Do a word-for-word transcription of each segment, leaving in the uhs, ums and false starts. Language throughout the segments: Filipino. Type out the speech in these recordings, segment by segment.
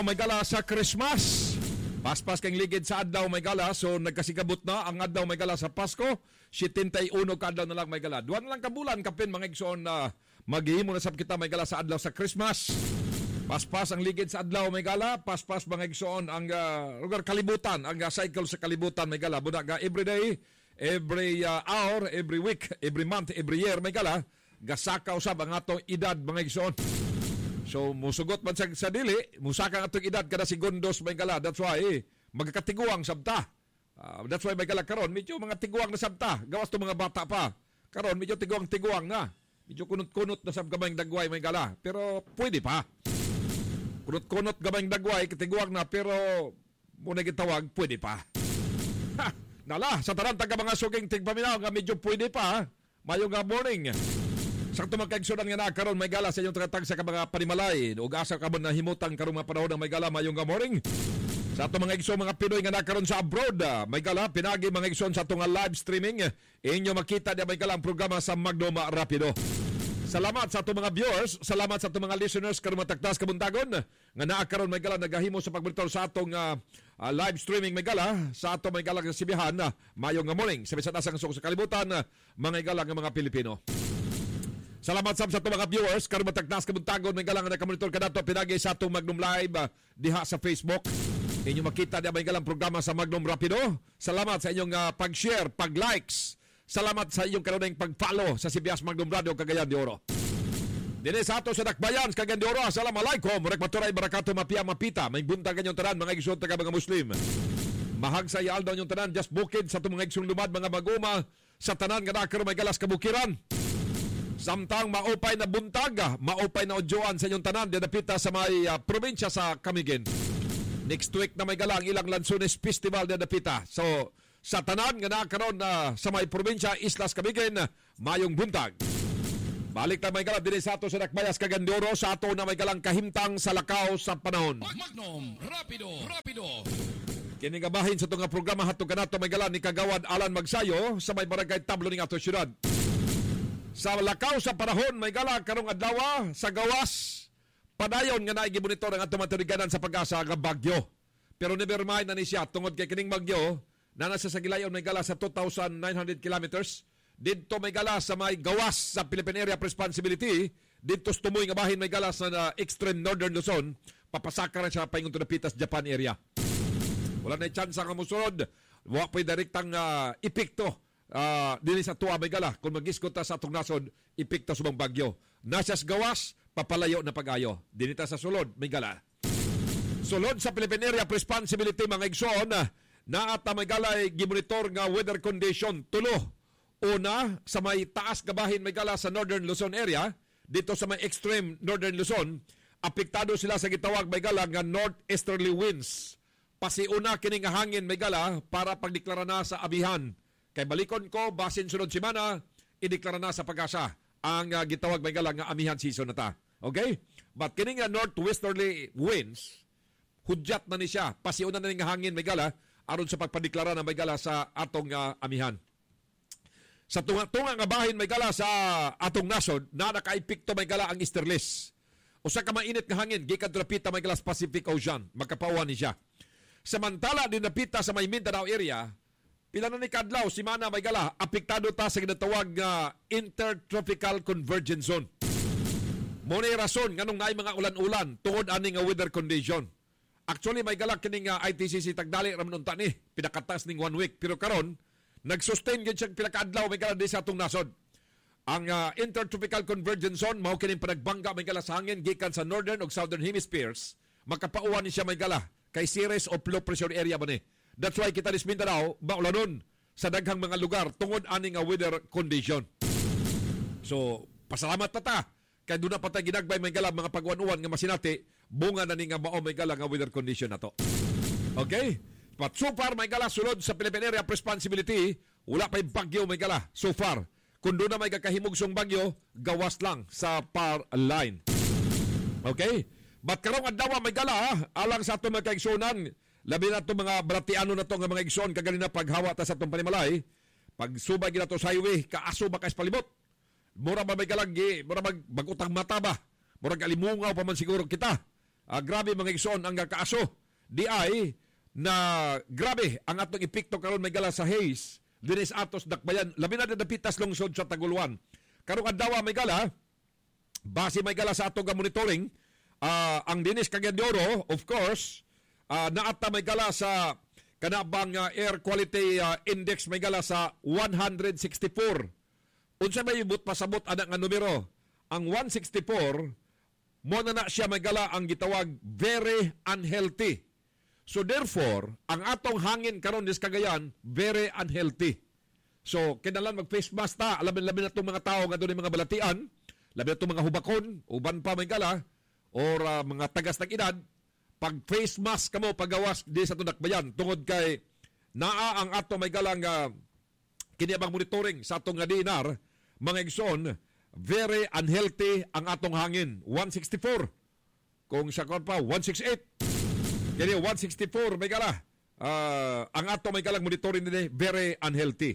May gala sa Christmas. Paspas kang ligid sa adlaw may gala. So nagkasigabot na ang adlaw may gala sa Pasko. seventy-one ka adlaw na lang may gala. Duwan na lang kabulan kapin mga igsoon na maghihimo na sab kita may gala sa adlaw sa Christmas. Paspas ang ligid sa adlaw may gala. Paspas mga igsoon ang uh, lugar kalibutan. Ang uh, cycle sa kalibutan may gala. Budak uh, every day, every uh, hour, every week, every month, every year may gala. Gasaka usab ang atong edad mga igsoon. So, musugot man sa, sa dili, musaka nga itong edad kada segundos may gala. That's why, eh, magkatiguang sabta. Uh, that's why may gala karon medyo mga tiguang na sabta. Gawas to mga bata pa. Karon medyo tiguang-tiguang na. Medyo kunot-kunot na sab gamayng dagway may gala. Pero pwede pa. Kunot-kunot gamayng dagway, katiguang na, pero muna gitawag, pwede pa. Ha! Nala, sa tanan taga mga suging tigpaminaw nga medyo pwede pa. Mayong nga morning. Sakto magkaigsunan nga na karon may gala sa inyong tagatag sa mga panimalay. Ug asa ka man nahimutang karong mga panahon ng may gala mayong nga morning. Sa ato mga igsoon mga Pinoy nga nakaroon sa abroad, may gala pinagi mga igsoon sa atong live streaming. Inyo makita di may gala ang programa sa Magno Rapido. Salamat sa atong mga viewers, salamat sa atong mga listeners karong matagtas kabuntagon nga naa karon may gala nagahimo sa pagbalitor sa atong uh, uh, live streaming may gala sa atong may gala nga sibihan uh, mayong nga morning. Sa bisan asang sa kalibutan uh, mga gala nga mga Pilipino. Salamat sa ato mga viewers karon matagnas kabuntagon may galang na kamonitor kadato pinagi sa atong Magnum Live uh, diha sa Facebook. Inyo makita diha may galang programa sa Magnum Rapido. Salamat sa inyong uh, pag-share, pag-likes. Salamat sa inyong kanunayng pag-follow sa C B S Magnum Radio Cagayan de Oro. Dinhi sa ato sa Dakbayan Cagayan de Oro. Assalamualaikum. Murag maturay barakato mapia mapita. May buntag kanyong tanan mga igsoon taga mga Muslim. Mahag sa ial daw nyong tanan just bukid sa atong mga igsoon lumad mga baguma sa tanan nga nakaro may galas kabukiran. Samtang maupay na buntag, maupay na odyoan sa inyong tanan, dinapita sa may uh, probinsya sa Camiguin. Next week na may galang ilang Lanzones Festival dinapita. So, sa tanan nga nakaroon na uh, sa may probinsya, Islas Camiguin, mayong buntag. Balik na may galang din sa ato sa Dakbayas Cagayan de Oro, sa ato na may galang kahimtang sa lakaw sa panahon. Magnum, rapido, rapido. Kiningabahin sa itong programa hatong kanato may galang ni Kagawad Alan Magsayo sa may barangay Tablo ng ato syudad. Sa lakaw sa panahon may gala karong adlaw sa gawas padayon nga naay gimonitor ang atong maturiganan sa pag-asa nga bagyo. Pero never mind na ni siya tungod kay kining bagyo na nasa sa gilayon may gala sa two thousand nine hundred kilometers. Didto may gala sa may gawas sa Philippine Area of Responsibility. Didto tumoy nga bahin may gala sa uh, extreme northern Luzon. Papasaka na siya paingon to the Pitas Japan area. Wala na chance nga musunod. Wa pa'y direktang uh, epekto. Uh, dili sa tuwa may gala kung mag-iskot ta sa atong nasod ipikto subang bagyo nasa gawas papalayo na pag-ayo dinita sa sulod may gala sulod sa Philippine Area of Responsibility mga igsoon na at may gala ay gimonitor nga weather condition tulo una sa may taas gabahin may gala sa Northern Luzon area dito sa may extreme Northern Luzon apektado sila sa gitawag may gala nga northeasterly winds pasiuna kining hangin may gala para pagdeklara na sa abihan. Kay balikon ko, basin sunod simana, ideklara na sa pag-asa ang uh, gitawag may galang nga amihan season na ta. Okay? But kining nga northwesterly winds, hudyat na ni siya, pasiunan na ni nga hangin may gala, aron sa pagpadeklara na may gala sa atong uh, amihan. Sa tunga-tunga nga bahin may gala sa atong nasod, na nakaipikto may gala ang easterlies. Usa ka mainit nga hangin, gikan napita may gala sa Pacific Ocean, magkapawan ni siya. Samantala, din napita sa may Mindanao area, pila na ni kadlaw, si Mana may gala, apektado ta sa ginatawag nga uh, Intertropical Convergence Zone. Muna rason, nganong naay mga ulan-ulan, tungod ani nga weather condition. Actually, may gala kining uh, I T C C tagdali raman unta ni, pinakatas ning one week. Pero karon nag-sustain gid siya pila kadlaw may gala di sa atong nasod. Ang uh, Intertropical Convergence Zone, mao kining panagbangga may gala sa hangin, gikan sa Northern ug Southern Hemispheres, makapauwan ni siya may gala, kay series of low pressure area ba ni. That's why kita nis Mindanao, maulanon sa daghang mga lugar tungod ani nga weather condition. So, pasalamat pa ta. Kaya doon na pa tayo ginagbay may gala mga pagwanuan nga masinati, bunga na ni nga mao may gala nga weather condition na to. Okay? But so far may gala sulod sa Philippine Area of Responsibility, wala pa'y bagyo may gala so far. Kung doon na may kakahimugsong bagyo, gawas lang sa par line. Okay? But karong adlaw may gala, alang sa ato mga kaigsunan, labi na ito mga bratiano na ito nga mga igsoon kaganina paghawa ta sa itong panimalay pag subay gina to sa highway kaaso ba kays palibot mura ba may galagi mura mag bagutang mata ba mura kalimungaw pa man siguro kita uh, grabe mga igsoon ang kaaso. Di ay na grabe ang atong epekto karon may gala sa haze dinis atos dakbayan labi na dapitas lungsod sa Taguluan. Karong adlaw may gala base may gala sa atong monitoring uh, ang dinis Cagayan de Oro of course uh, naata may gala sa kanabang uh, air quality uh, index may gala sa one sixty-four. Unsa may ibut pasabot ana nga numero? Ang one sixty-four mo na na siya may gala ang gitawag very unhealthy. So therefore, ang atong hangin karon dis Cagayan very unhealthy. So kinahanglan mag-face mask ta, labi-labi na itong mga tao nga doon mga balatian, labi na itong mga hubakon, uban pa may gala, or uh, mga tagas ng edad, pag face mask kamo pagawas di sa tunakbayan tungod kay naa ang ato may gala nga kini bang monitoring sa atong nga dinar, mga igsoon, very unhealthy ang atong hangin, one sixty-four. Kung sa kon pa one sixty-eight. Kaya one sixty-four may gala. Uh, ang ato may galang monitoring nila very unhealthy.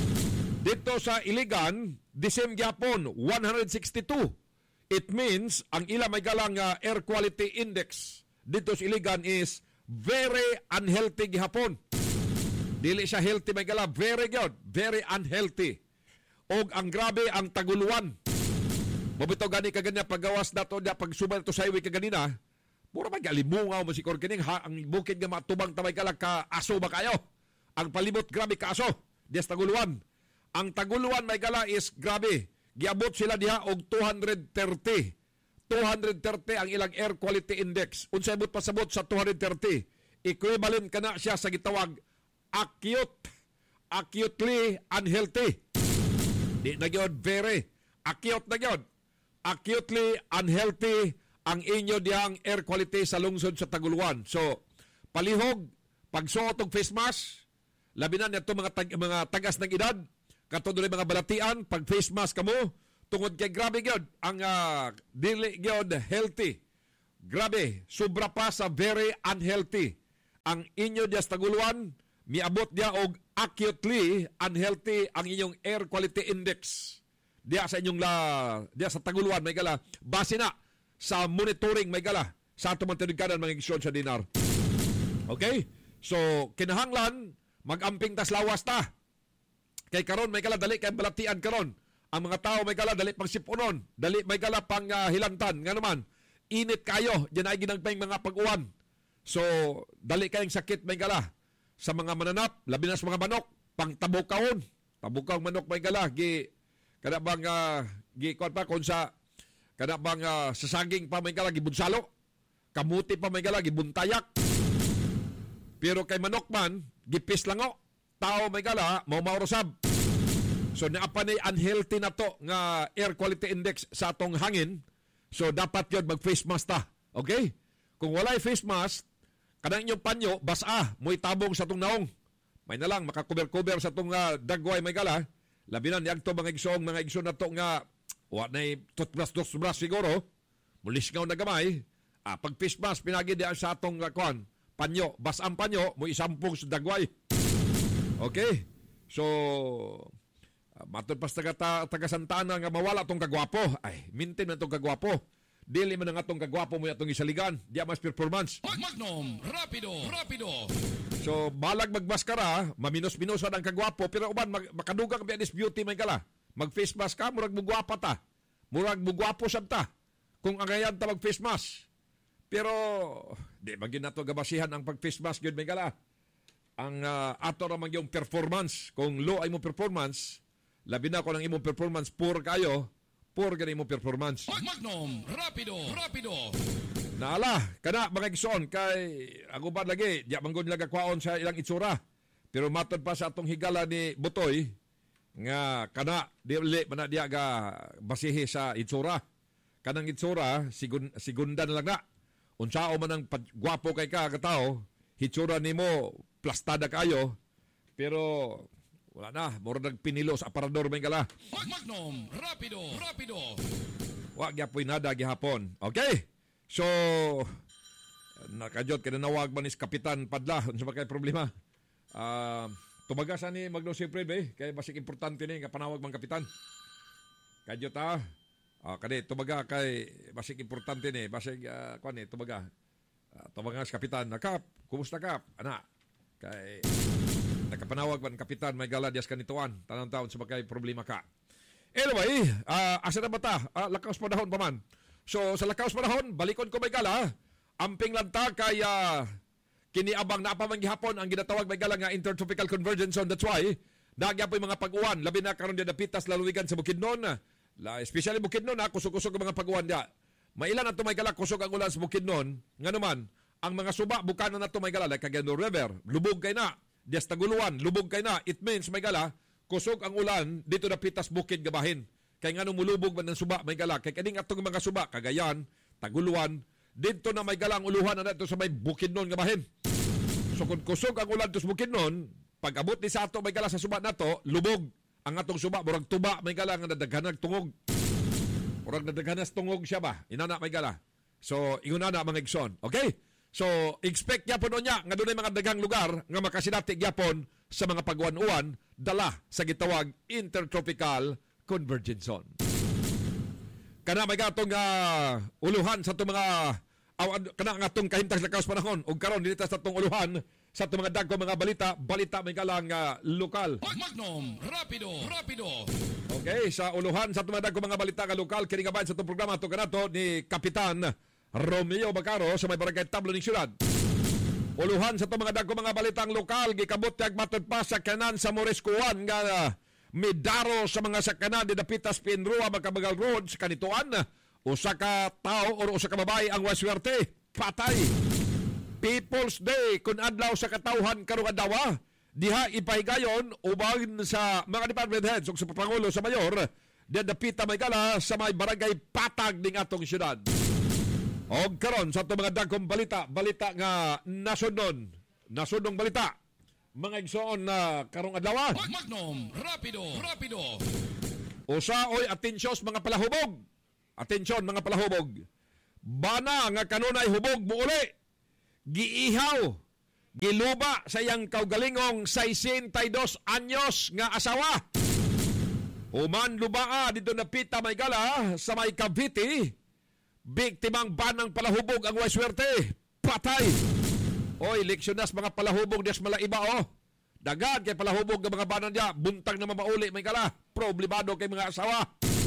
Dito sa Iligan, the same gyapon, one sixty-two. It means ang ila may galang uh, air quality index dito sa Iligan is very unhealthy gihapon. Dili siya healthy may gala, very good, very unhealthy. Og ang grabe ang Taguluan. Mabito gani kaganya paggawas nato niya pagsubal to sa highway kaganina. Puro ba galimungaw mo si Korkining, ha? Ang bukid nga matubang tamay ka lang ka aso ba kayo? Ang palibot grabe ka aso. Des Taguluan. Ang Taguluan may gala is grabe. Giabot sila diha og two thirty. two thirty ang ilang air quality index. Unsay abot pasabot sa two thirty. Equivalent kana siya sa gitawag acute, acutely unhealthy. Di na gyud very acute na gyud. Acutely unhealthy ang inyo diyang air quality sa lungsod sa Taguluan. So, palihog, pagsuot og face mask, labi na nito mga, tag, mga tagas ng edad, katulad mga balatian, pag face mask kamo, tungod kay grabe gyud ang uh, dili gyud healthy. Grabe, sobra pa sa very unhealthy. Ang inyo diya sa Taguluan, miabot diya og acutely unhealthy ang inyong air quality index. Diya sa inyong la, diya sa Taguluan, may gala, base na sa monitoring may gala sa ato man tinugkanan mga igsoon sa dinar. Okay? So, kinahanglan mag-amping tas lawas ta. Kay karon may gala dali kay balatian karon. Ang mga tao may gala dali pang sipunon, dali may gala pang uh, hilantan. Nga naman, init kayo, diyan ay ginagpay mga pag-uwan. So, dali kayong sakit may gala sa mga mananap, labi na sa mga manok, pang tabukahon. Tabukahon manok may gala, gi kada bang uh, gi kon pa kon sa kada bang uh, sa saging pa may gala gibunsalo, kamuti pa may gala gibuntayak. Pero kay manok man gipis lango, tao may gala mao maurosab. So naapa ni unhealthy na to nga air quality index sa atong hangin. So dapat yun mag face mask ta. Okay? Kung walay face mask, kanang inyong panyo basa, mo'y tabong sa atong naong. May na lang makakuber-kuber sa atong uh, dagway may gala. Labi na niyag to mga igsong, mga igsong na to nga wa na toothbrush-toothbrush siguro. Mulisgaw na gamay. Ah, pag face mask, pinagi diyan sa atong uh, kuan, panyo. Bas ang panyo, mo isampung sa dagway. Okay? So, uh, matod pas taga, taga Santana nga mawala tong kagwapo. Ay, mintin man tong kagwapo. Dili man nga tong kagwapo mo atong isaligan. Di mas performance. Magnum, rapido, rapido. So, balag magmaskara, maminos-minosan ang kagwapo, pero uban, mag, makadugang bianis beauty may kala. Mag-face mask ka, murag mugwapa ta. Murag mugwapo sab ta. Kung angayan ta mag-face mask. Pero, di magin nato gabasihan ang pag-face mask yun may kala. Ang uh, ato naman yung performance. Kung low ay mo performance, labi na ko ng imong performance, poor kayo, poor ganun imong performance. Magnum, rapido, rapido. Naala, kana mga igsoon kay ako ba lagi, di manggod nila gakwaon sa ilang itsura. Pero matod pa sa atong higala ni Butoy, nga kana, dili man na diya ga basihi sa itsura. Kanang itsura, sigun, sigunda na lang na. Unsao man ang gwapo kay ka katao, hitsura ni mo, plastada kayo, pero wala na, mura nagpinilo sa aparador may gala. Magnum, rapido, rapido. Wag yapoy nada gihapon. Okay? So, nakajot, kinanawag man is Kapitan Padla. Ano ba kay problema? Uh, tumagasan ni Magnum siyempre, be. Kaya basik importante ni, kapanawag mang Kapitan. Kajot ha. Uh, kani, tumaga kay basik importante ni. Basik, uh, kwan ni, tumaga. Uh, tawangan sa kapitan na, Kap, kumusta Kap? Ana, kay nakapanawag man kapitan may gala dias kanituan tanang taon sa bagay problema ka. Anyway, uh, asa na ba ta? Uh, lakaos panahon pa man. So sa lakaos panahon, balikon ko may gala. Amping lanta kay uh, kiniabang na apamang gihapon ang ginatawag may gala nga intertropical convergence zone. That's why nagyapoy mga pag-uwan labi na karon diya napitas laluwigan sa Bukidnon. La especially Bukidnon na kusog-kusog ang mga pag-uwan dia. Mailan ato may gala kusog ang ulan sa Bukidnon. Nganuman ang mga suba bukana na to may gala like Cagayan River, lubog kay na. Dias Taguluan, lubog kay na. It means may gala kusog ang ulan dito na pitas bukid gabahin. Kay nganong mulubog man ng suba may gala. Kay kaning atong mga suba Cagayan, Taguluan, dito na may gala ang uluhan na nato sa may Bukidnon gabahin. So kung kusog ang ulan to sa Bukidnon, pag abot ni sa ato may gala sa suba nato, lubog ang atong suba murag tuba may gala nga nadaghanag tungog. Murag nadaghanas tungog siya ba? Inana may gala. So inguna na mga igsoon. Okay? So expect gyapon unya nga dunay mga daghang lugar nga makasinati gyapon sa mga pagwan-uwan dala sa gitawag intertropical convergence zone. Kana may gatong uh, uluhan sa itong mga awan, kana nga itong kahimtang sa kaos panahon ug karon dito sa itong uluhan sa itong mga dagko mga balita balita may galang uh, lokal. Magnum Rapido Rapido. Okay, sa uluhan sa itong mga dagko mga balita nga lokal kini nga sa itong programa ito kanato ni Kapitan Romeo Bacaro sa may barangay Tablo ng Siyudad. Uluhan sa itong mga dagko mga balitang lokal gikabot kag matod pa sa kanan sa Moriscoan nga uh, midaro sa mga sakanan di Dapitas Pinrua Magkabagal Road sa kanituan. Usa ka tao o usa ka babae ang waswerte patay. People's Day kun adlaw sa katawhan karong adlaw diha ipahigayon uban sa mga department heads ug sa pangulo sa mayor di Dapita may gala sa may barangay Patag ning atong syudad. Og karon sa itong mga dagkong balita balita nga nasudnon nasudnong balita mga igsoon na karong adlaw. Magnum Rapido Rapido. Usa oy atensyos mga palahubog. Atensyon mga palahubog. Bana nga kanunay hubog buuli. Giihaw. Giluba sa iyang kaugalingong sesenta y dos anyos nga asawa. Human lubaa dito na pita may gala sa may Cavite. Biktimang banang palahubog ang waswerte. Patay. Oy, leksyonas mga palahubog des malaiba oh. Dagad kay palahubog ng mga banan niya, buntang na mamauli may kala. Problemado kay mga asawa.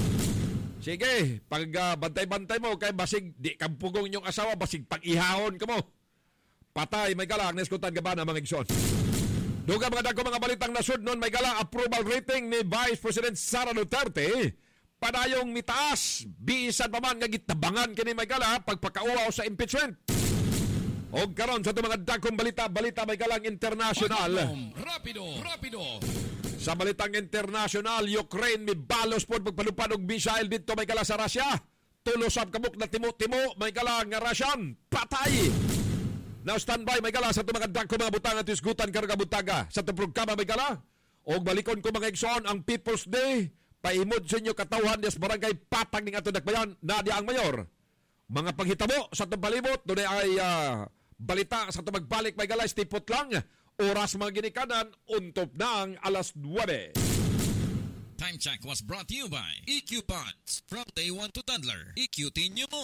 Sige, pag uh, bantay-bantay mo kay basig di kampugong inyong asawa, basig pag-ihahon ka mo. Patay may kala ang neskutan gabana mga igsoon. Duga mga dagko mga balitang nasudnon may kala approval rating ni Vice President Sara Duterte. Padayong mitaas, bisan pa man nga gitabangan kini may kala pagpakauaw sa impeachment. O karon sa itong mga dagkong balita, balita may kalang international. Rapido, rapido. Sa balitang international, Ukraine may balos po pagpalupad og missile dito may kala sa Russia. Tulusab kabuk na timo-timo may kala nga Russian. Patay! Now standby may kala sa itong mga dagkong mga butang at isgutan karga butaga. Sa itong programa may kala. O balikon ko mga igsoon ang People's Day. Paimod sa inyo katawhan des barangay Patag ning ato dakbayan. Nadia ang mayor. Mga paghitabo sa itong palibot. Doon ay... Uh, balita sa ito magbalik may galay, stipot lang. Oras mga ginikanan, untop ng alas nuwebe. Time check was brought to you by E Q Pods. From day one to toddler, E Q T nyo mo.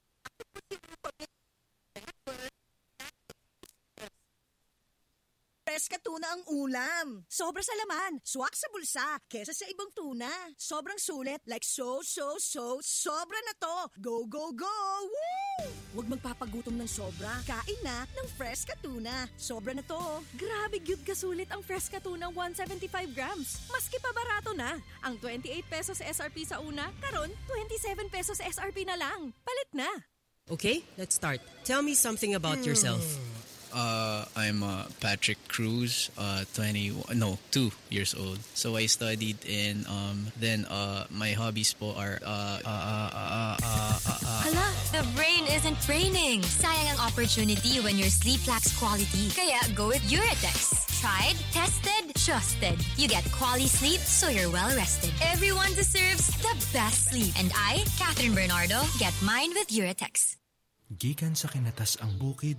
Freska tuna ang ulam. Sobra sa laman, swak sa bulsa, kesa sa ibang tuna. Sobrang sulit, like so, so, so, sobra na to. Go, go, go! Woo! Huwag magpapagutom ng sobra. Kain na ng Freska tuna. Sobra na to. Grabe gyud kasulit ang Freska tuna one hundred seventy-five grams. Maski pa barato na. Ang twenty-eight pesos sa S R P sa una, karon twenty-seven pesos sa S R P na lang. Palit na. Okay, let's start. Tell me something about hmm. yourself. Uh, I'm uh, Patrick Cruz, uh, twenty, no, two years old. So I studied in, um, then uh, my hobbies po are, uh, uh, uh, uh, uh, uh, uh. Hala, the brain isn't training. Sayang ang opportunity when your sleep lacks quality. Kaya go with Uratex. Tried, tested, trusted. You get quality sleep so you're well rested. Everyone deserves the best sleep. And I, Catherine Bernardo, get mine with Uratex. Gikan sa kinatas ang bukid.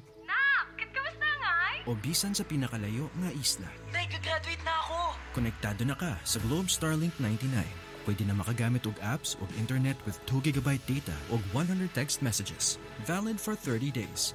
O bisan sa pinakalayo nga isla. Nag-graduate na ako! Konektado na ka sa Globe Starlink ninety-nine. Pwede na makagamit og apps o internet with two gigabyte data o one hundred text messages. Valid for thirty days.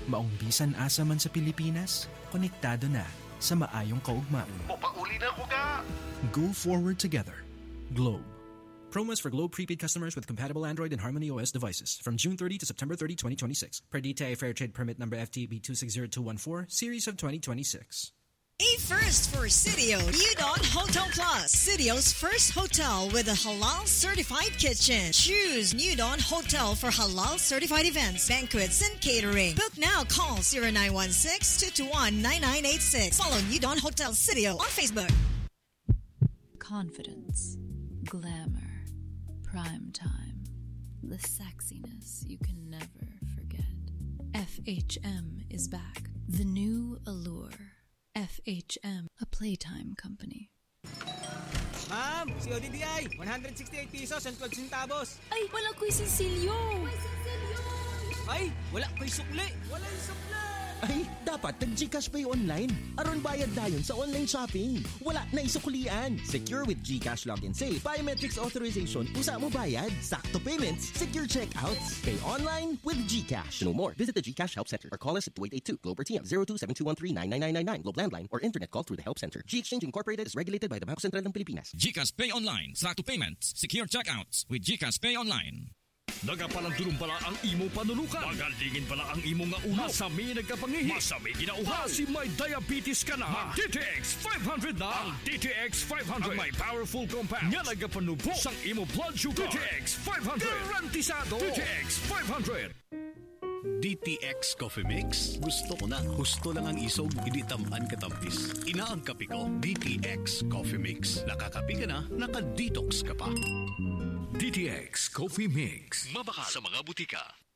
Maong bisan asa man sa Pilipinas, konektado na sa maayong kaugmaon. Papauli na ko ka! Go forward together. Globe. Promos for Globe prepaid customers with compatible Android and Harmony O S devices from June thirtieth to September thirtieth, twenty twenty-six. Per D T I Fair Trade Permit number F T B two six zero two one four, series of twenty twenty-six. A first for Sitio, Udon Hotel Plus. Sitio's first hotel with a halal certified kitchen. Choose Udon Hotel for halal certified events, banquets, and catering. Book now. Call zero nine one six, two two one, nine nine eight six. Follow Udon Hotel Sitio on Facebook. Confidence, glamour, prime time, the sexiness you can never forget. F H M is back. The new allure. F H M, a playtime company. Ma'am, si O D D I, one hundred sixty-eight pesos and twelve centavos. Ay, wala ko'y sinsilyo. Ay, wala ko'y sukli. Wala yung sukli. Ay, dapat nag-GCash Pay online. Aron bayad dayon sa online shopping. Wala na isuklian. Secure with GCash Login Save. Biometrics authorization. Usa mo bayad. Sakto payments. Secure checkouts. Pay online with GCash. To know more, visit the GCash Help Center or call us at two eight eight two Globe or T M zero two seven two one three nine nine nine nine nine Globe Landline or internet call through the Help Center. G-Exchange Incorporated is regulated by the Bangko Sentral ng Pilipinas. GCash Pay Online, sakto payments, secure checkouts with GCash Pay Online. Nagapalang pala ang imo panulukan. Magalingin pala ang imo nga ulo. Masami nagkapangihi. Masami ginauhaw. Si may diabetes ka na. Mag D T X five hundred na. Ang D T X five hundred. Ang may powerful compound. Nga nagapanubo sang imo blood sugar. D T X five hundred. Garantisado. D T X five hundred. D T X Coffee Mix. Gusto ko na. Gusto lang ang isog. Hindi tamaan katampis. Ina ang kape ko. D T X Coffee Mix. Nakakapi ka na. Naka-detox ka pa. D T X Coffee Mix. Mabaka sa mga butika.